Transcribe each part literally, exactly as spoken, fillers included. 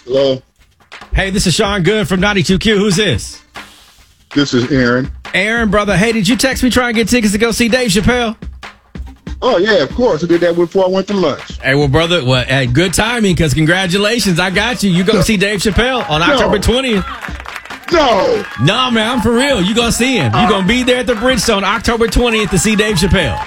Hello. Hey, this is Sean Good from ninety-two Q. Who's this? This is Aaron. Aaron, brother. Hey, did you text me trying to get tickets to go see Dave Chappelle? Oh, yeah, of course. I did that before I went to lunch. Hey, well, brother, well, hey, good timing, because congratulations. I got you. You going to see Dave Chappelle on October twentieth. No. No, man, I'm for real. You going to see him. You going to be there at the Bridgestone October twentieth to see Dave Chappelle.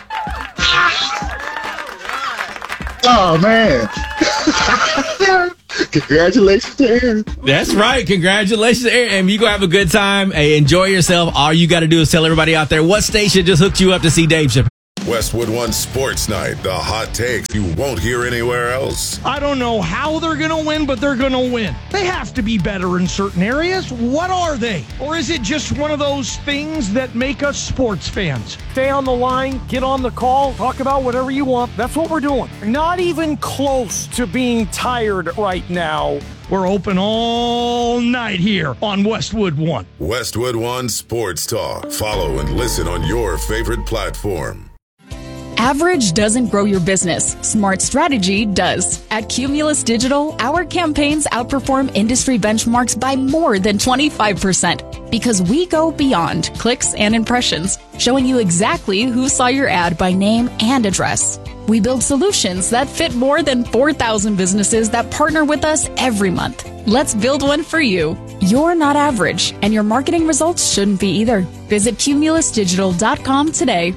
Oh, man. Congratulations to Aaron. That's right. Congratulations, Aaron. And you going to have a good time. Hey, enjoy yourself. All you got to do is tell everybody out there what station just hooked you up to see Dave Chappelle. Westwood One Sports Night, the hot takes you won't hear anywhere else. I don't know how they're going to win, but they're going to win. They have to be better in certain areas. What are they? Or is it just one of those things that make us sports fans? Stay on the line, get on the call, talk about whatever you want. That's what we're doing. Not even close to being tired right now. We're open all night here on Westwood One. Westwood One Sports Talk. Follow and listen on your favorite platform. Average doesn't grow your business. Smart strategy does. At Cumulus Digital, our campaigns outperform industry benchmarks by more than twenty-five percent because we go beyond clicks and impressions, showing you exactly who saw your ad by name and address. We build solutions that fit more than four thousand businesses that partner with us every month. Let's build one for you. You're not average, and your marketing results shouldn't be either. Visit cumulus digital dot com today.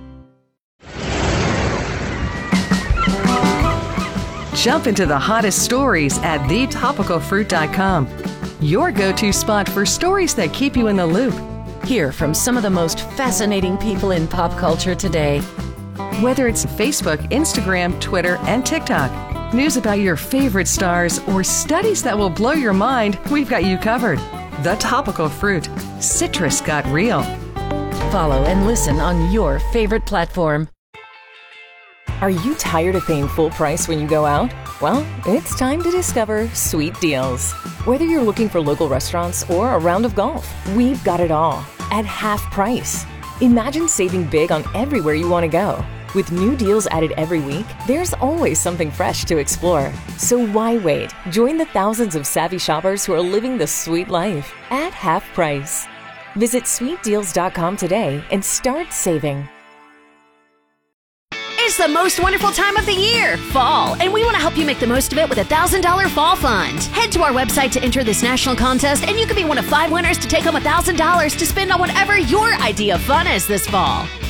Jump into the hottest stories at the topical fruit dot com. Your go-to spot for stories that keep you in the loop. Hear from some of the most fascinating people in pop culture today. Whether it's Facebook, Instagram, Twitter, and TikTok, news about your favorite stars, or studies that will blow your mind, we've got you covered. The Topical Fruit. Citrus got real. Follow and listen on your favorite platform. Are you tired of paying full price when you go out? Well, it's time to discover Sweet Deals. Whether you're looking for local restaurants or a round of golf, we've got it all at half price. Imagine saving big on everywhere you want to go. With new deals added every week, there's always something fresh to explore. So why wait? Join the thousands of savvy shoppers who are living the sweet life at half price. Visit sweet deals dot com today and start saving. It's the most wonderful time of the year, fall, and we want to help you make the most of it with a one thousand dollars Fall Fund. Head to our website to enter this national contest, and you could be one of five winners to take home one thousand dollars to spend on whatever your idea of fun is this fall.